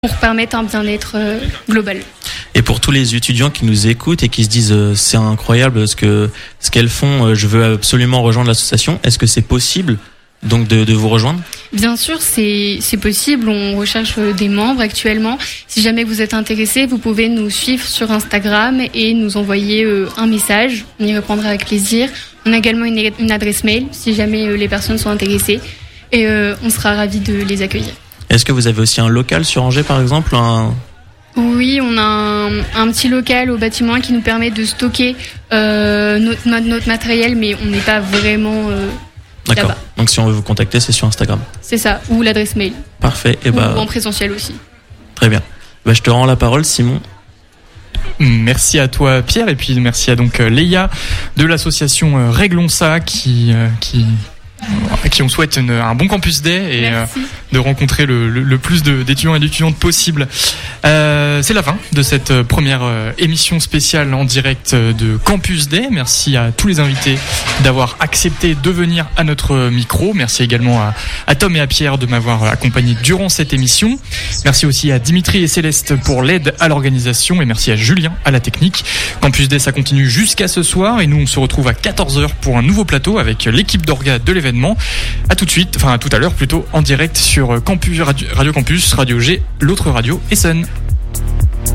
pour permettre un bien-être global. Et pour tous les étudiants qui nous écoutent et qui se disent c'est incroyable ce qu'elles font, je veux absolument rejoindre l'association, est-ce que c'est possible donc de vous rejoindre? Bien sûr, c'est possible. On recherche des membres actuellement. Si jamais vous êtes intéressé, vous pouvez nous suivre sur Instagram et nous envoyer un message. On y répondra avec plaisir. On a également une adresse mail si jamais les personnes sont intéressées et on sera ravis de les accueillir. Est-ce que vous avez aussi un local sur Angers par exemple? Oui, on a un petit local au bâtiment qui nous permet de stocker notre matériel, mais on n'est pas vraiment D'accord. là-bas. Donc si on veut vous contacter, c'est sur Instagram. C'est ça, ou l'adresse mail. Parfait. Ou en présentiel aussi. Très bien. Je te rends la parole, Simon. Merci à toi, Pierre, et puis merci à donc Léa de l'association Réglons ça qui on souhaite un bon Campus Day et de rencontrer le plus d'étudiants et d'étudiantes possible. C'est la fin de cette première émission spéciale en direct de Campus Day. Merci à tous les invités d'avoir accepté de venir à notre micro. Merci également à Tom et à Pierre de m'avoir accompagné durant cette émission. Merci aussi à Dimitri et Céleste pour l'aide à l'organisation et merci à Julien à la technique. Campus Day, ça continue jusqu'à ce soir et nous on se retrouve à 14h pour un nouveau plateau avec l'équipe d'orga de l'événement. À tout de suite, enfin à tout à l'heure plutôt, en direct sur Radio Campus, Radio G, l'autre radio Essen.